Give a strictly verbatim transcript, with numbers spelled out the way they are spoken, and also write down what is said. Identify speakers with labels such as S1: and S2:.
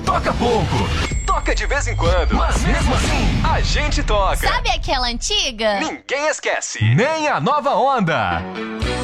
S1: toca pouco. Toca de vez em quando. Mas mesmo assim, a gente toca.
S2: Sabe aquela antiga?
S1: Ninguém esquece. Nem a nova onda.